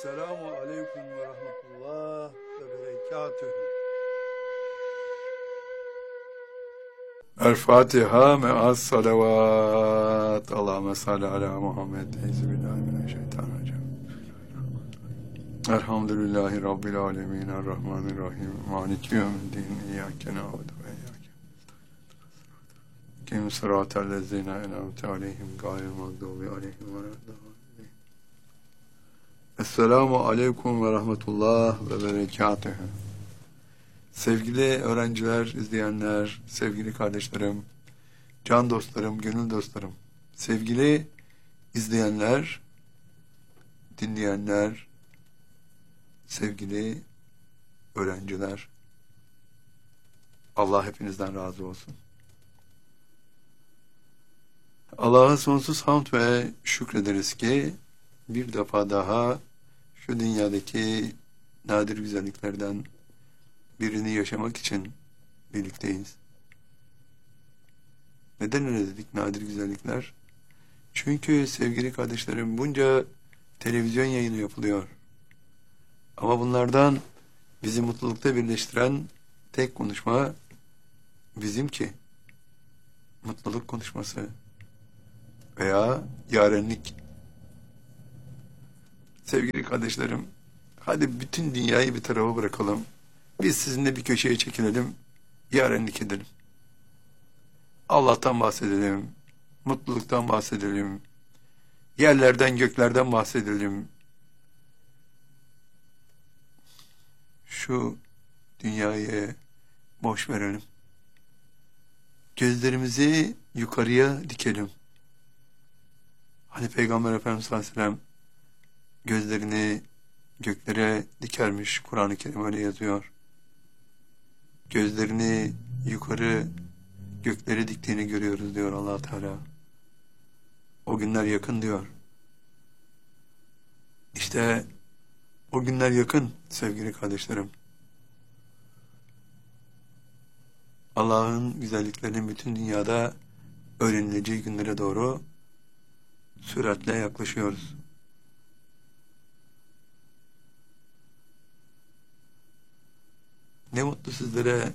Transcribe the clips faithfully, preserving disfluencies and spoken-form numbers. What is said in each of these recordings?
Selamu aleyküm ve rahmetullah ve berekatühü. El Fatiha me'as salavat. Allahümme salli ala Muhammed. Euzubillahimineşşeytanirracim. Elhamdülillahi Rabbil alemin. Errahmanirrahim. Maliki yevmiddin. İyyâke na'budu ve iyyâke nestaîn. Kim sıratellezîne en'amte aleyhim gayril mağdûbi aleyhim veleddâllîn. Esselamu aleyküm ve rahmetullah ve berekatühü. Sevgili öğrenciler, izleyenler, sevgili kardeşlerim, can dostlarım, gönül dostlarım, sevgili izleyenler, dinleyenler, sevgili öğrenciler, Allah hepinizden razı olsun. Allah'a sonsuz hamd ve şükrederiz ki bir defa daha şu dünyadaki nadir güzelliklerden birini yaşamak için birlikteyiz. Neden öyle dedik nadir güzellikler? Çünkü sevgili kardeşlerim bunca televizyon yayını yapılıyor. Ama bunlardan bizi mutlulukta birleştiren tek konuşma bizimki. Mutluluk konuşması veya yarenlik. Sevgili kardeşlerim, hadi bütün dünyayı bir tarafa bırakalım. Biz sizinle bir köşeye çekilelim, yarenlik edelim. Allah'tan bahsedelim, mutluluktan bahsedelim, yerlerden göklerden bahsedelim. Şu dünyayı boş verelim. Gözlerimizi yukarıya dikelim. Hani Peygamber Efendimiz sallallahu aleyhi ve sellem gözlerini göklere dikermiş, Kur'an-ı Kerim öyle yazıyor. Gözlerini yukarı göklere diktiğini görüyoruz diyor Allah Teala. O günler yakın diyor. İşte o günler yakın sevgili kardeşlerim. Allah'ın güzelliklerinin bütün dünyada öğrenileceği günlere doğru süratle yaklaşıyoruz. Ne mutlu sizlere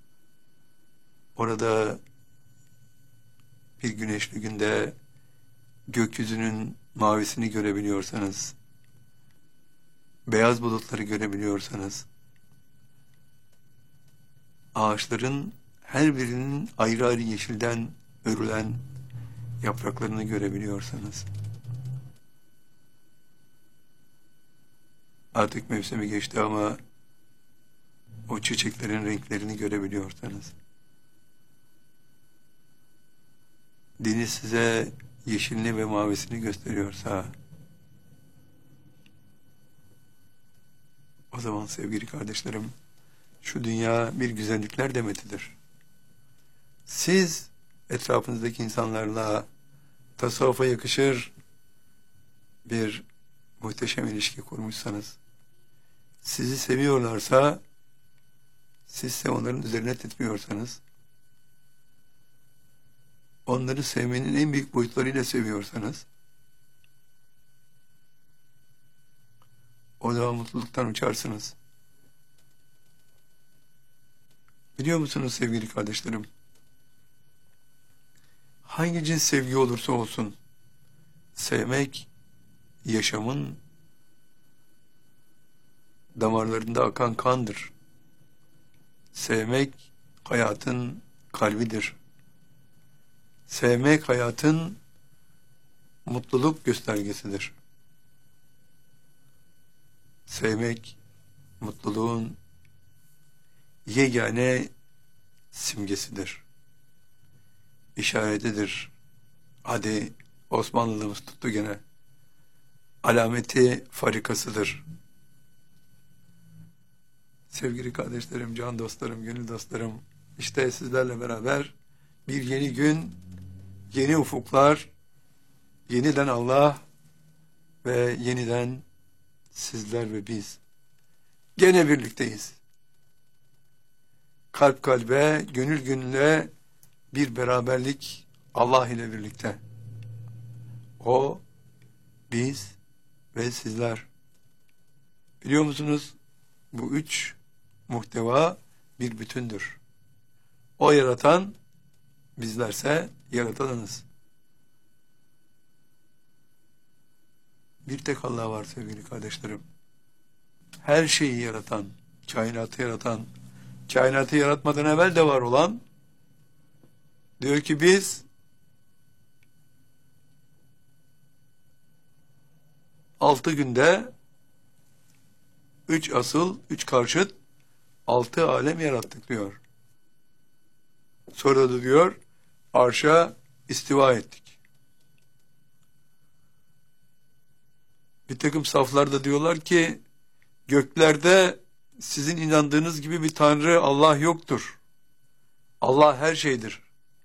orada bir güneşli günde gökyüzünün mavisini görebiliyorsanız, beyaz bulutları görebiliyorsanız, ağaçların her birinin ayrı ayrı yeşilden örülen yapraklarını görebiliyorsanız, artık mevsimi geçti ama o çiçeklerin renklerini görebiliyorsanız, deniz size yeşilini ve mavisini gösteriyorsa, o zaman sevgili kardeşlerim, şu dünya bir güzellikler demetidir. Siz etrafınızdaki insanlarla tasavvufa yakışır bir muhteşem ilişki kurmuşsanız, sizi seviyorlarsa, sizse onların üzerine titmiyorsanız, onları sevmenin en büyük boyutlarıyla seviyorsanız, o zaman mutluluktan uçarsınız. Biliyor musunuz sevgili kardeşlerim? Hangi cins sevgi olursa olsun, sevmek yaşamın damarlarında akan kandır. Sevmek hayatın kalbidir. Sevmek hayatın mutluluk göstergesidir. Sevmek mutluluğun yegane simgesidir. İşaretidir. Hadi Osmanlılığımız tuttu gene. Alameti farikasıdır. Sevgili kardeşlerim, can dostlarım, gönül dostlarım, işte sizlerle beraber bir yeni gün, yeni ufuklar, yeniden Allah ve yeniden sizler ve biz. Gene birlikteyiz. Kalp kalbe, gönül gönüle bir beraberlik Allah ile birlikte. O, biz ve sizler. Biliyor musunuz? Bu üç muhteva bir bütündür. O yaratan, bizlerse yaratanız. Bir tek Allah var sevgili kardeşlerim. Her şeyi yaratan, kainatı yaratan, kainatı yaratmadan evvel de var olan, diyor ki biz altı günde üç asıl, üç karşıt, altı alem yarattık diyor. Sonra da diyor, arşa istiva ettik. Bir takım saflarda diyorlar ki, göklerde sizin inandığınız gibi bir Tanrı, Allah yoktur. Allah her şeydir.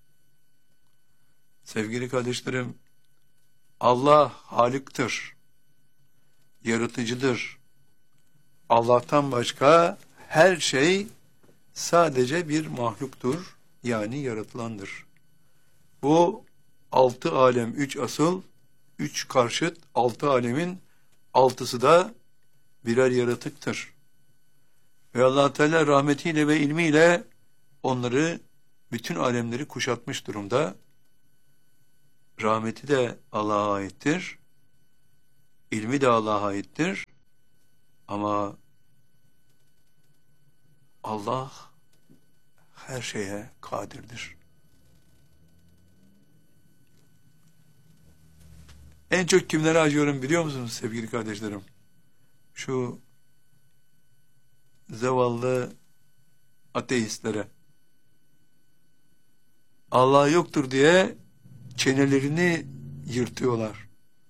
Sevgili kardeşlerim, Allah Halık'tır, yaratıcıdır. Allah'tan başka her şey sadece bir mahluktur, yani yaratılandır. Bu altı alem, üç asıl, üç karşıt, altı alemin altısı da birer yaratıktır. Ve Allah Teala rahmetiyle ve ilmiyle onları, bütün alemleri kuşatmış durumda. Rahmeti de Allah'a aittir, ilmi de Allah'a aittir. Ama Allah her şeye kadirdir. En çok kimlere acıyorum biliyor musunuz sevgili kardeşlerim? Şu zavallı ateistlere. Allah yoktur diye çenelerini yırtıyorlar.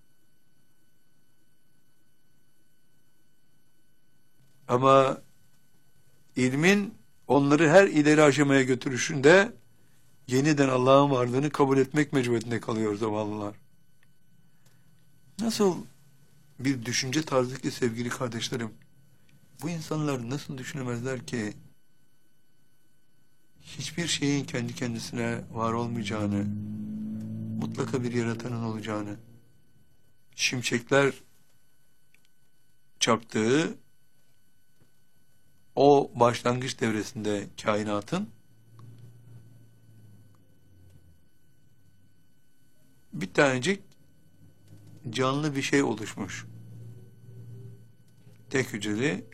Ama ilmin onları her ileri aşamaya götürüşünde yeniden Allah'ın varlığını kabul etmek mecburiyetinde kalıyor zavallılar. Nasıl bir düşünce tarzı ki sevgili kardeşlerim? Bu insanlar nasıl düşünemezler ki hiçbir şeyin kendi kendisine var olmayacağını, mutlaka bir yaratanın olacağını, şimşekler çaktığı o başlangıç devresinde kainatın bir tanecik canlı bir şey oluşmuş. Tek hücreli.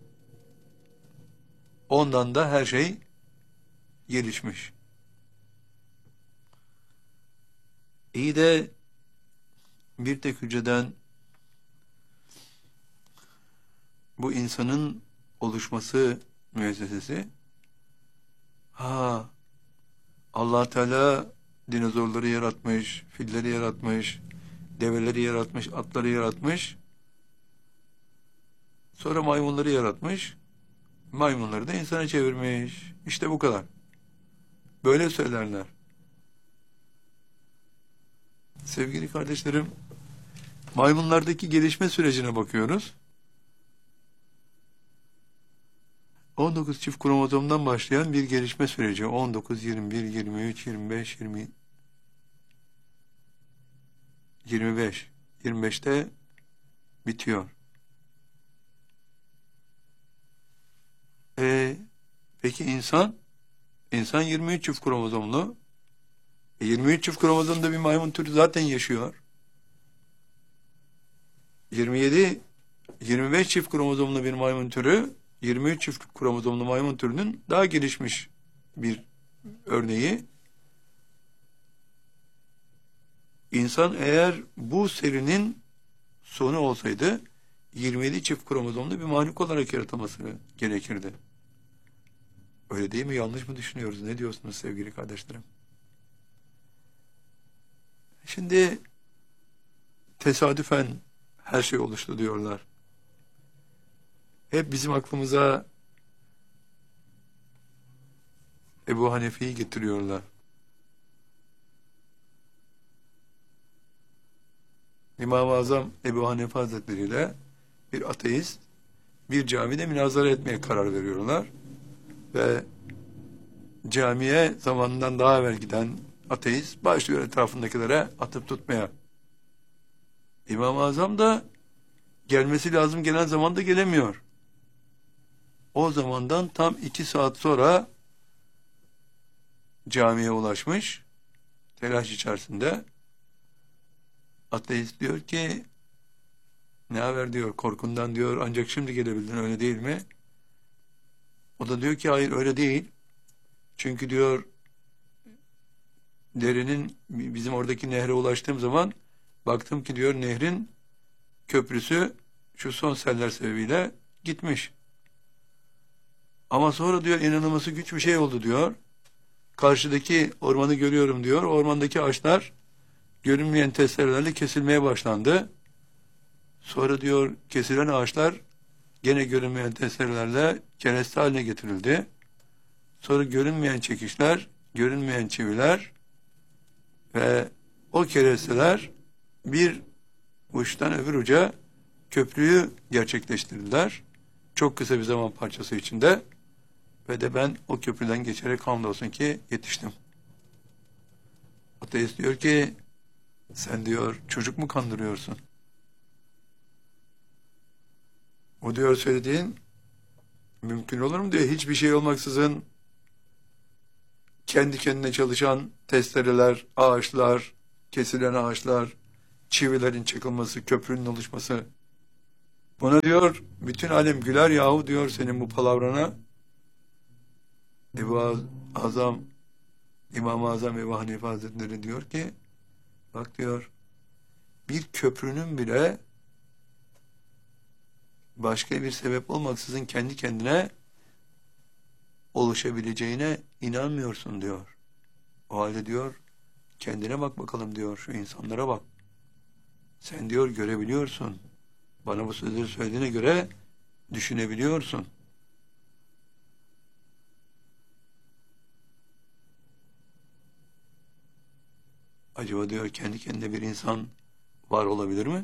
Ondan da her şey gelişmiş. İyi de bir tek hücreden bu insanın oluşması müessesesi, ha Allah Teala dinozorları yaratmış, filleri yaratmış, develeri yaratmış, atları yaratmış, sonra maymunları yaratmış, maymunları da insana çevirmiş. İşte bu kadar. Böyle söylerler. Sevgili kardeşlerim, maymunlardaki gelişme sürecine bakıyoruz. on dokuz çift kromozomdan başlayan bir gelişme süreci. on dokuz, yirmi bir, yirmi üç, yirmi beş, yirmi, yirmi beş. yirmi beşte bitiyor. E, peki insan? İnsan yirmi üç çift kromozomlu. E, yirmi üç çift kromozomda bir maymun türü zaten yaşıyor. yirmi yedi, yirmi beş çift kromozomlu bir maymun türü, yirmi üç çift kromozomlu maymun türünün daha gelişmiş bir örneği. İnsan eğer bu serinin sonu olsaydı yirmi yedi çift kromozomlu bir mahluk olarak yaratılması gerekirdi. Öyle değil mi? Yanlış mı düşünüyoruz? Ne diyorsunuz sevgili kardeşlerim? Şimdi tesadüfen her şey oluştu diyorlar. Hep bizim aklımıza Ebu Hanife'yi getiriyorlar. İmam-ı Azam Ebu Hanife Hazretleri ile bir ateist bir camide münazara etmeye karar veriyorlar. Ve camiye zamanından daha evvel giden ateist başlıyor etrafındakilere atıp tutmaya. İmam-ı Azam da gelmesi lazım gelen zamanda gelemiyor. O zamandan tam iki saat sonra camiye ulaşmış, telaş içerisinde. Ateist diyor ki, ne haber diyor, korkundan diyor, ancak şimdi gelebildin, öyle değil mi? O da diyor ki, hayır öyle değil. Çünkü diyor, derinin, bizim oradaki nehre ulaştığım zaman, baktım ki diyor, nehrin köprüsü şu son seller sebebiyle gitmiş. Ama sonra diyor, inanılması güç bir şey oldu diyor. Karşıdaki ormanı görüyorum diyor. Ormandaki ağaçlar görünmeyen testerelerle kesilmeye başlandı. Sonra diyor, kesilen ağaçlar gene görünmeyen testerelerle kereste haline getirildi. Sonra görünmeyen çekişler, görünmeyen çiviler ve o keresteler bir uçtan öbür uca köprüyü gerçekleştirdiler. Çok kısa bir zaman parçası içinde. Ve de ben o köprüden geçerek hamdolsun ki yetiştim. Ateist diyor ki, sen diyor çocuk mu kandırıyorsun? O diyor, söylediğin mümkün olur mu diyor. Hiçbir şey olmaksızın kendi kendine çalışan testereler, ağaçlar, kesilen ağaçlar, çivilerin çakılması, köprünün oluşması. Buna diyor bütün alem güler yahu diyor senin bu palavrana. Ebu Azam, İmam-ı Azam Ebu Hanife Hazretleri diyor ki, bak diyor, bir köprünün bile başka bir sebep olmaksızın kendi kendine oluşabileceğine inanmıyorsun diyor. O halde diyor, kendine bak bakalım diyor, şu insanlara bak. Sen diyor görebiliyorsun. Bana bu sözleri söylediğine göre düşünebiliyorsun. Acaba diyor, kendi kendine bir insan var olabilir mi?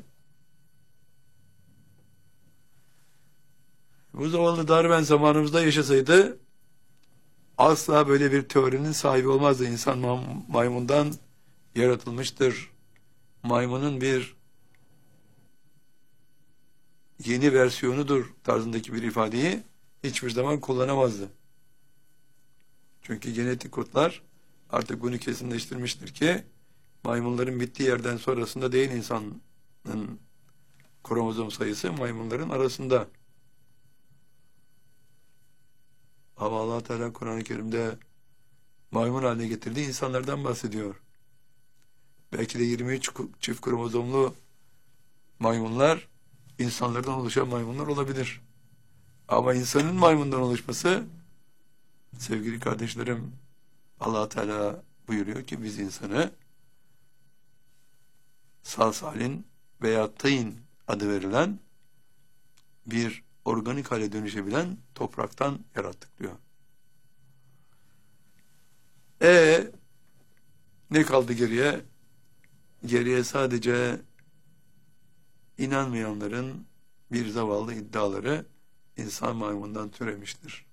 Bu zamanlı Darwin zamanımızda yaşasaydı asla böyle bir teorinin sahibi olmazdı. İnsan maymundan yaratılmıştır. Maymunun bir yeni versiyonudur tarzındaki bir ifadeyi hiçbir zaman kullanamazdı. Çünkü genetik kodlar artık bunu kesinleştirmiştir ki maymunların bittiği yerden sonrasında değil insanın kromozom sayısı maymunların arasında. Ama Allah Teala Kur'an-ı Kerim'de maymun haline getirdiği insanlardan bahsediyor. Belki de yirmi üç çift kromozomlu maymunlar insanlardan oluşan maymunlar olabilir. Ama insanın maymundan oluşması, sevgili kardeşlerim, Allah Teala buyuruyor ki biz insanı salsalin veya tayin adı verilen bir organik hale dönüşebilen topraktan yarattık diyor. E ne kaldı geriye? Geriye sadece inanmayanların bir zavallı iddiaları insan maymundan türemiştir.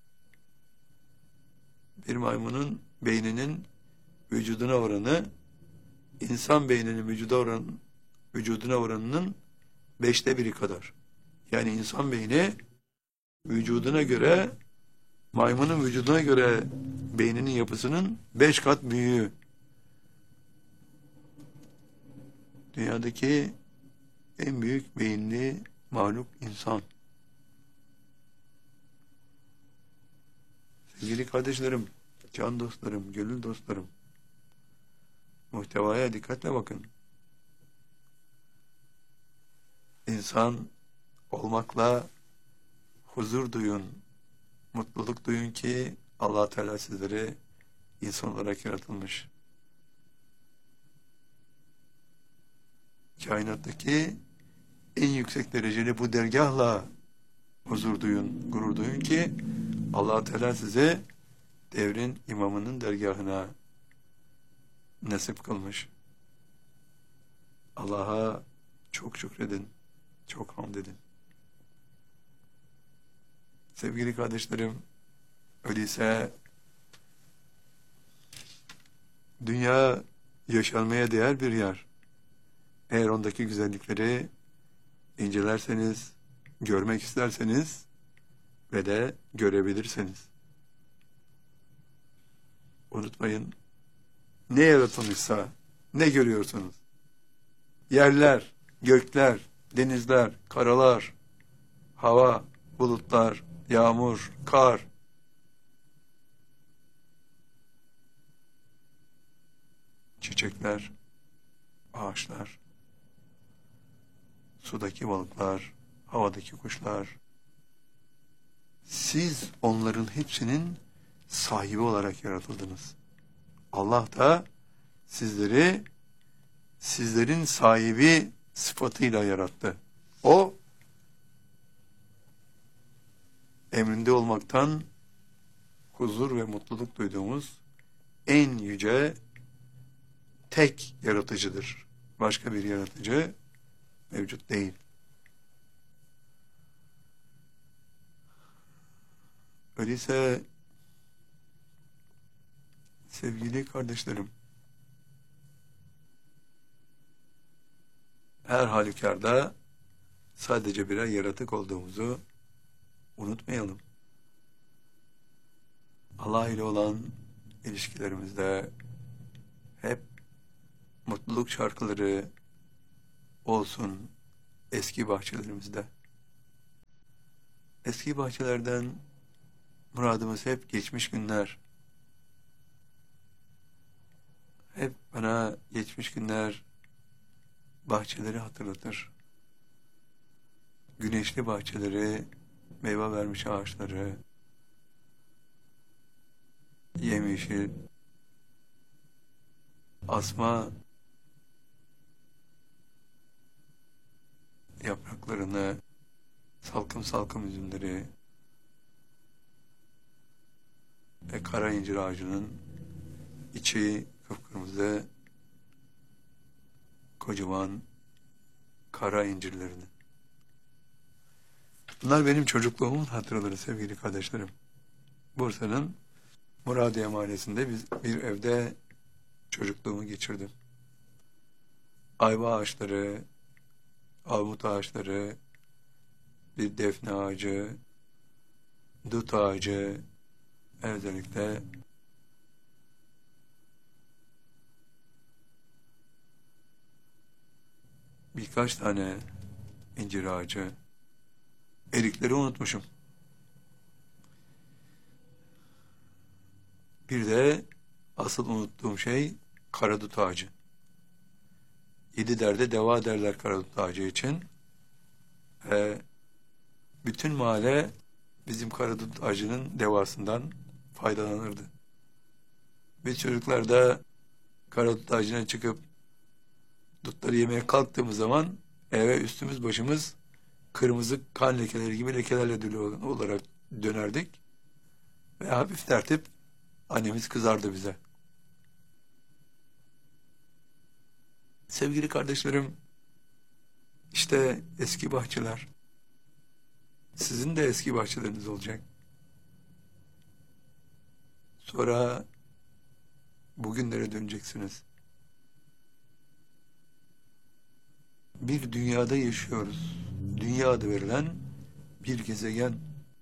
Bir maymunun beyninin vücuduna oranı insan beyninin vücuda oran, vücuduna oranının beşte biri kadar. Yani insan beyni vücuduna göre, maymunun vücuduna göre beyninin yapısının beş kat büyüğü. Dünyadaki en büyük beyinli mahluk insan. Sevgili kardeşlerim, can dostlarım, gönül dostlarım, muhtevaya dikkatle bakın. İnsan olmakla huzur duyun, mutluluk duyun ki Allah Teala sizleri insan olarak yaratılmış. Kainattaki en yüksek dereceli bu dergahla huzur duyun, gurur duyun ki Allah Teala size devrin imamının dergahına nasip kılmış. Allah'a çok şükredin, çok hamd edin. Sevgili kardeşlerim, öyleyse dünya yaşanmaya değer bir yer. Eğer ondaki güzellikleri incelerseniz, görmek isterseniz ve de görebilirseniz. Unutmayın, ne yaratılmışsa, ne görüyorsunuz? Yerler, gökler, denizler, karalar, hava, bulutlar, yağmur, kar, çiçekler, ağaçlar, sudaki balıklar, havadaki kuşlar. Siz onların hepsinin sahibi olarak yaratıldınız. Allah da sizleri sizlerin sahibi sıfatıyla yarattı. O, emrinde olmaktan huzur ve mutluluk duyduğumuz en yüce tek yaratıcıdır. Başka bir yaratıcı mevcut değil. Öyleyse sevgili kardeşlerim, her halükarda sadece birer yaratık olduğumuzu unutmayalım. Allah ile olan ilişkilerimizde hep mutluluk şarkıları olsun eski bahçelerimizde. Eski bahçelerden muradımız hep geçmiş günler. Hep bana geçmiş günler bahçeleri hatırlatır. Güneşli bahçeleri, meyve vermiş ağaçları, yemyeşil, asma yapraklarını, salkım salkım üzümleri ve kara incir ağacının içi kıpkırmızı kocaman kara incirlerini. Bunlar benim çocukluğumun hatıraları sevgili kardeşlerim. Bursa'nın Muradiye Mahallesi'nde biz bir evde çocukluğumu geçirdim. Ayva ağaçları, armut ağaçları, bir defne ağacı, dut ağacı, özellikle birkaç tane incir ağacı, erikleri unutmuşum. Bir de asıl unuttuğum şey karadut ağacı. Yedi derde deva derler karadut ağacı için. Ve bütün mahalle bizim karadut ağacının devasından faydalanırdı. Biz çocuklar da karadut ağacına çıkıp dutları yemeye kalktığımız zaman eve üstümüz başımız kırmızı kan lekeleri gibi lekelerle dolu olarak dönerdik. Ve hafif tertip annemiz kızardı bize. Sevgili kardeşlerim, işte eski bahçeler. Sizin de eski bahçeleriniz olacak. Sonra bugünlere döneceksiniz. Bir dünyada yaşıyoruz. Dünya adı verilen bir gezegen.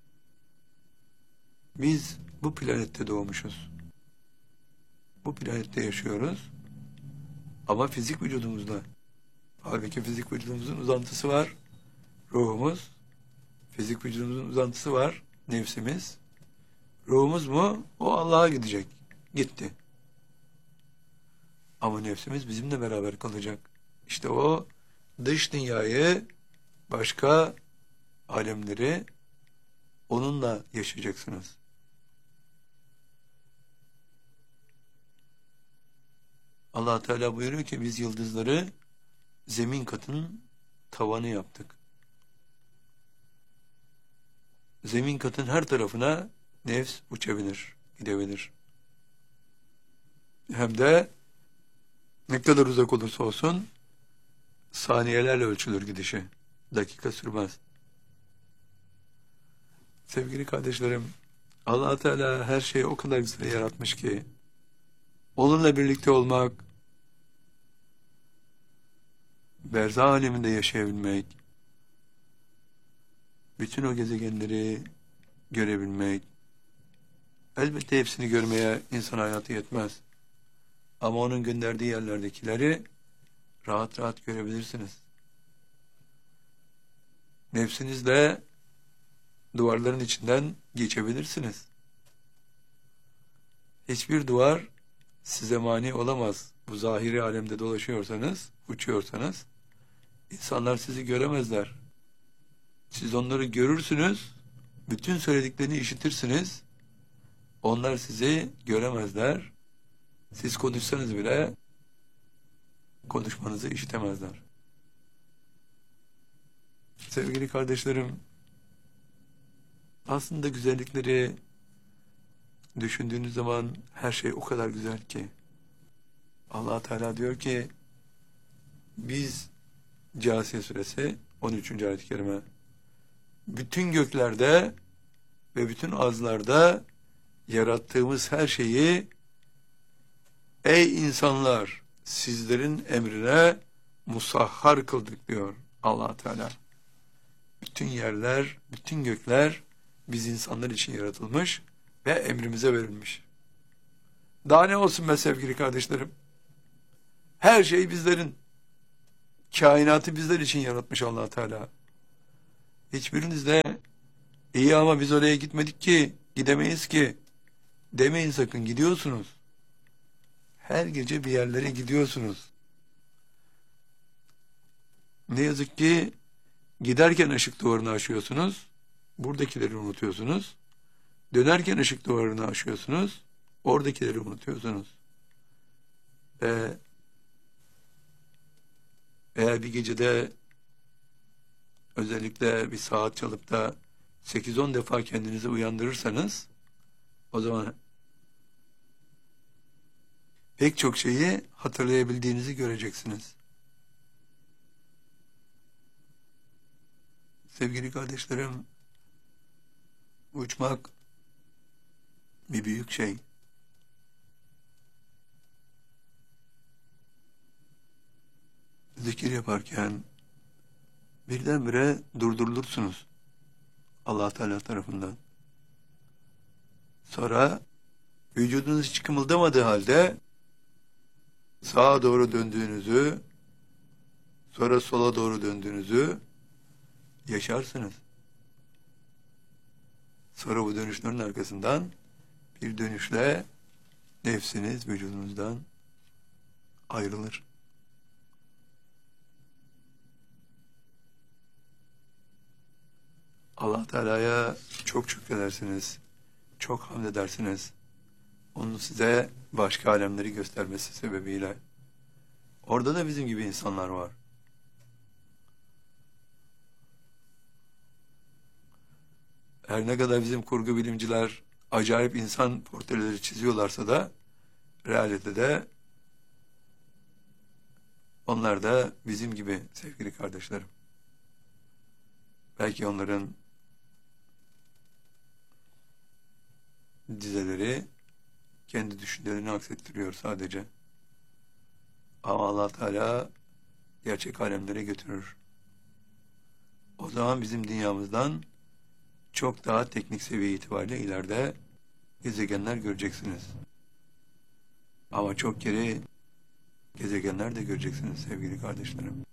Biz bu planette doğmuşuz. Bu planette yaşıyoruz. Ama fizik vücudumuzla. Halbuki fizik vücudumuzun uzantısı var. Ruhumuz. Fizik vücudumuzun uzantısı var. Nefsimiz. Ruhumuz mu? O Allah'a gidecek. Gitti. Ama nefsimiz bizimle beraber kalacak. İşte o dış dünyayı, başka alemleri onunla yaşayacaksınız. Allah Teala buyuruyor ki biz yıldızları zemin katının tavanı yaptık. Zemin katın her tarafına nefs uçabilir, gidebilir. Hem de ne kadar uzak olursa olsun saniyelerle ölçülür gidişi. Dakika sürmez. Sevgili kardeşlerim, Allah Teala her şeyi o kadar güzel yaratmış ki onunla birlikte olmak, berzah aleminde yaşayabilmek, bütün o gezegenleri görebilmek, elbette hepsini görmeye insan hayatı yetmez. Ama onun gönderdiği yerlerdekileri rahat rahat görebilirsiniz. Nefsinizle duvarların içinden geçebilirsiniz. Hiçbir duvar size mani olamaz. Bu zahiri alemde dolaşıyorsanız, uçuyorsanız, insanlar sizi göremezler. Siz onları görürsünüz, bütün söylediklerini işitirsiniz. Onlar sizi göremezler. Siz konuşsanız bile konuşmanızı işitemezler. Sevgili kardeşlerim, aslında güzellikleri düşündüğünüz zaman her şey o kadar güzel ki. Allah Teala diyor ki, biz Câsiye suresi on üçüncü ayet-i kerime, bütün göklerde ve bütün arzlarda yarattığımız her şeyi, ey insanlar, sizlerin emrine musahhar kıldık diyor Allah Teala. Bütün yerler, bütün gökler biz insanlar için yaratılmış ve emrimize verilmiş. Daha ne olsun be sevgili kardeşlerim? Her şey bizlerin, kainatı bizler için yaratmış Allah Teala. Hiçbiriniz de iyi ama biz oraya gitmedik ki, gidemeyiz ki demeyin sakın, gidiyorsunuz. Her gece bir yerlere gidiyorsunuz. Ne yazık ki giderken ışık duvarını aşıyorsunuz, buradakileri unutuyorsunuz. Dönerken ışık duvarını aşıyorsunuz, oradakileri unutuyorsunuz. Ee, eğer bir gecede özellikle bir saat çalıp da sekiz on defa kendinizi uyandırırsanız, o zaman pek çok şeyi hatırlayabildiğinizi göreceksiniz. Sevgili kardeşlerim, uçmak bir büyük şey. Zikir yaparken birdenbire durdurulursunuz Allah Teala tarafından. Sonra vücudunuz hiç kımıldamadığı halde sağa doğru döndüğünüzü, sonra sola doğru döndüğünüzü yaşarsınız. Sonra bu dönüşlerin arkasından bir dönüşle nefsiniz vücudunuzdan ayrılır. Allah Teala'ya çok şükredersiniz, çok hamd edersiniz. Onun size başka alemleri göstermesi sebebiyle. Orada da bizim gibi insanlar var. Her ne kadar bizim kurgu bilimciler acayip insan portreleri çiziyorlarsa da realitede onlar da bizim gibi sevgili kardeşlerim. Belki onların dizeleri kendi düşüncelerini aksettiriyor sadece. Ama Allah Teala gerçek alemlere götürür. O zaman bizim dünyamızdan çok daha teknik seviye itibariyle ileride gezegenler göreceksiniz. Ama çok geri gezegenler de göreceksiniz sevgili kardeşlerim.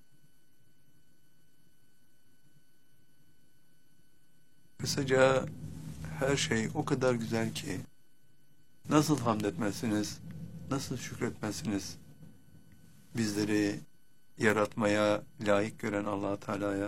Kısaca her şey o kadar güzel ki nasıl hamd etmezsiniz, nasıl şükretmezsiniz bizleri yaratmaya layık gören Allah Teala'ya.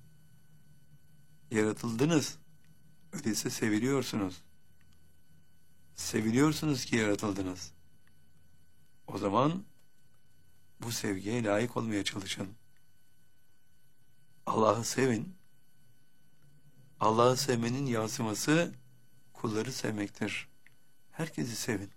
Yaratıldınız, öyleyse seviliyorsunuz. Seviliyorsunuz ki yaratıldınız. O zaman bu sevgiye layık olmaya çalışın. Allah'ı sevin. Allah'ı sevmenin yansıması kulları sevmektir. Herkesi sevin.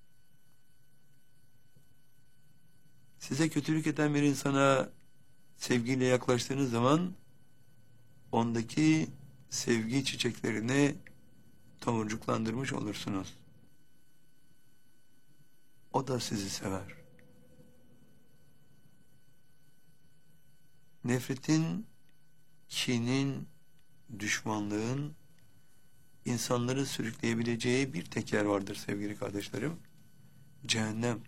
Size kötülük eden bir insana sevgiyle yaklaştığınız zaman ondaki sevgi çiçeklerini tomurcuklandırmış olursunuz. O da sizi sever. Nefretin, kinin, düşmanlığın insanları sürükleyebileceği bir tek yer vardır sevgili kardeşlerim. Cehennem.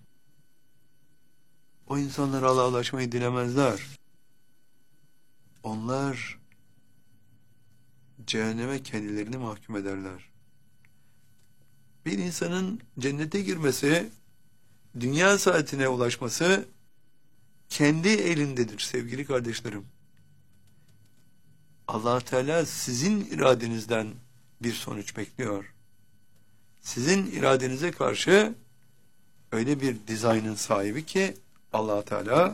O insanlar Allah'a ulaşmayı dilemezler. Onlar cehenneme kendilerini mahkum ederler. Bir insanın cennete girmesi, dünya saatine ulaşması kendi elindedir sevgili kardeşlerim. Allah Teala sizin iradenizden bir sonuç bekliyor. Sizin iradenize karşı öyle bir dizaynın sahibi ki Allah Teala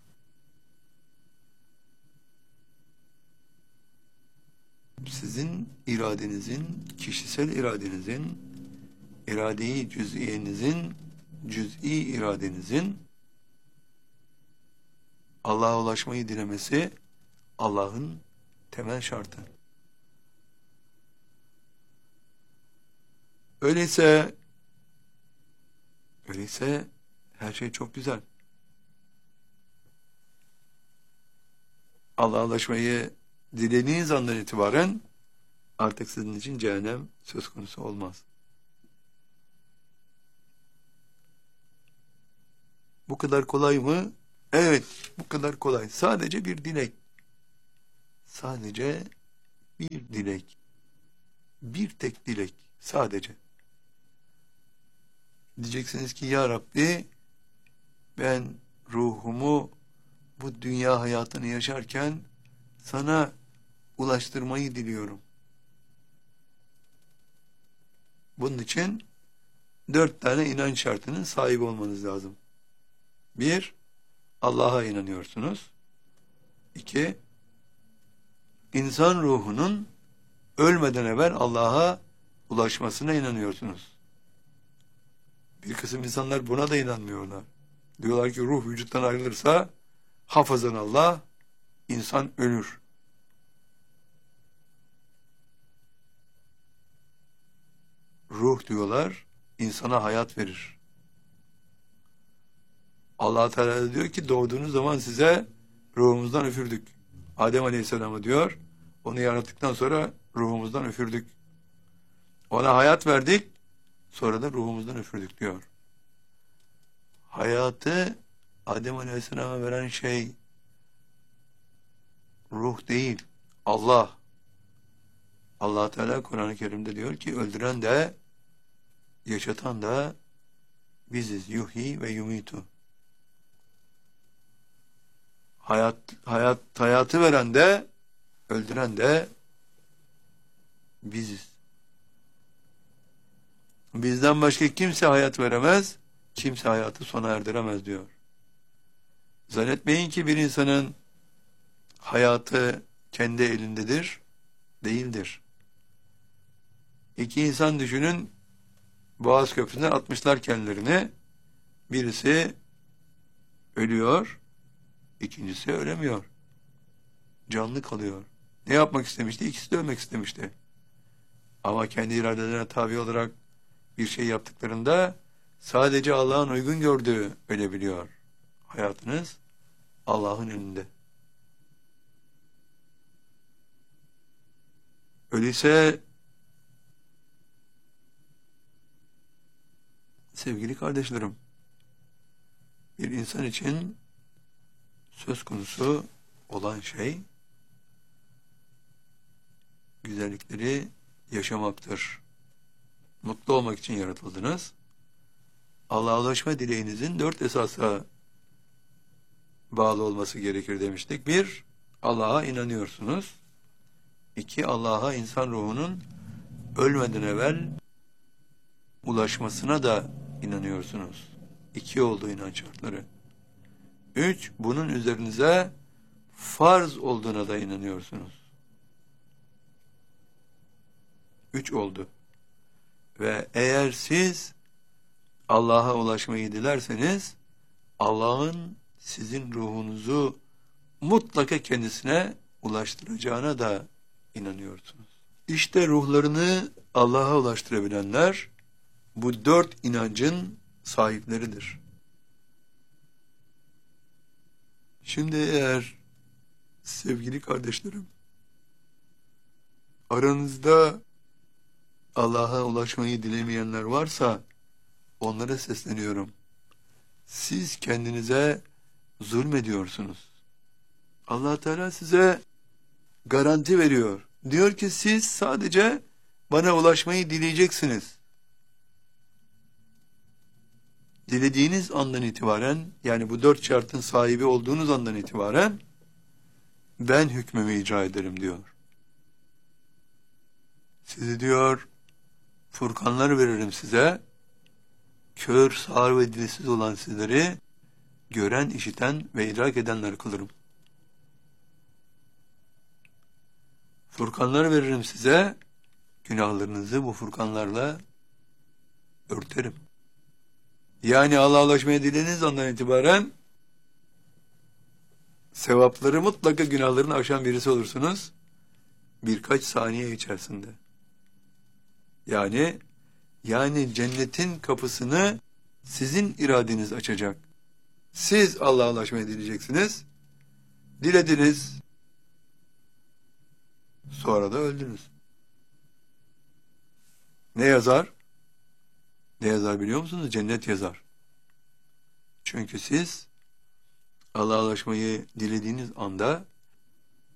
sizin iradenizin, kişisel iradenizin, irade-i cüz'iyenizin, cüz'i iradenizin Allah'a ulaşmayı dilemesi Allah'ın temel şartı. Öyleyse öyleyse her şey çok güzel. Allah'a ulaşmayı dilediğiniz andan itibaren artık sizin için cehennem söz konusu olmaz. Bu kadar kolay mı? Evet, bu kadar kolay. Sadece bir dilek. Sadece bir dilek. Bir tek dilek. Sadece. Diyeceksiniz ki ya Rabbi, ben ruhumu bu dünya hayatını yaşarken sana ulaştırmayı diliyorum. Bunun için dört tane inanç şartının sahibi olmanız lazım. Bir, Allah'a inanıyorsunuz. İki, insan ruhunun ölmeden evvel Allah'a ulaşmasına inanıyorsunuz. Bir kısım insanlar buna da inanmıyorlar. Diyorlar ki ruh vücuttan ayrılırsa hafazan Allah, insan ölür. Ruh diyorlar, insana hayat verir. Allah Teala diyor ki doğduğunuz zaman size ruhumuzdan üfürdük. Adem Aleyhisselam'ı diyor, onu yarattıktan sonra ruhumuzdan üfürdük. Ona hayat verdik, sonra da ruhumuzdan üfürdük diyor. Hayatı Adem Aleyhisselam'a veren şey ruh değil, Allah. Allah Teala Kur'an-ı Kerim'de diyor ki öldüren de yaşatan da biziz. Yuhyi ve yumitu. Hayat, hayat, hayatı veren de öldüren de biziz. Bizden başka kimse hayat veremez, kimse hayatı sona erdiremez diyor. Zannetmeyin ki bir insanın hayatı kendi elindedir, değildir. İki insan düşünün, Boğaz Köprüsü'nden atmışlar kendilerini. Birisi ölüyor, ikincisi ölemiyor. Canlı kalıyor. Ne yapmak istemişti? İkisi de ölmek istemişti. Ama kendi iradelerine tabi olarak bir şey yaptıklarında sadece Allah'ın uygun gördüğü ölebiliyor. Hayatınız Allah'ın elinde. Öyleyse sevgili kardeşlerim, bir insan için söz konusu olan şey güzellikleri yaşamaktır. Mutlu olmak için yaratıldınız. Allah'a ulaşma dileğinizin dört esasa bağlı olması gerekir demiştik. Bir, Allah'a inanıyorsunuz. İki, Allah'a insan ruhunun ölmeden evvel ulaşmasına da inanıyorsunuz. İki oldu inanç şartları. Üç, bunun üzerinize farz olduğuna da inanıyorsunuz. Üç oldu. Ve eğer siz Allah'a ulaşmayı dilerseniz Allah'ın sizin ruhunuzu mutlaka kendisine ulaştıracağına da inanıyorsunuz. İşte ruhlarını Allah'a ulaştırabilenler bu dört inancın sahipleridir. Şimdi eğer sevgili kardeşlerim Aranızda Allah'a ulaşmayı dilemeyenler varsa onlara sesleniyorum. Siz kendinize zulmediyorsunuz. Allah Teala size garanti veriyor. Diyor ki siz sadece bana ulaşmayı dileyeceksiniz. Dilediğiniz andan itibaren, yani bu dört şartın sahibi olduğunuz andan itibaren ben hükmümü icra ederim diyor. Sizi diyor Furkanlar veririm size. Kör, sağır ve dilsiz olan sizleri gören, işiten ve idrak edenler kılırım. Furkanlar veririm size. Günahlarınızı bu furkanlarla örterim. Yani Allah'a ulaşmaya dilediğiniz andan itibaren sevapları mutlaka günahlarını aşan birisi olursunuz. Birkaç saniye içerisinde. Yani yani cennetin kapısını sizin iradeniz açacak. Siz Allah'a ulaşmaya dileyeceksiniz. Dilediniz. Sonra da öldünüz. Ne yazar? Ne yazar biliyor musunuz? Cennet yazar. Çünkü siz Allah'a ulaşmayı dilediğiniz anda